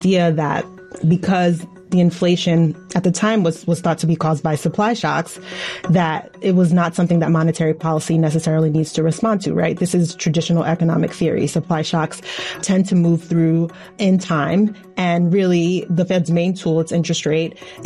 idea that because the inflation at the time was thought to be caused by supply shocks, that it was not something that monetary policy necessarily needs to respond to, right? This is traditional economic theory. Supply shocks tend to move through in time. And really, the Fed's main tool, its interest rate,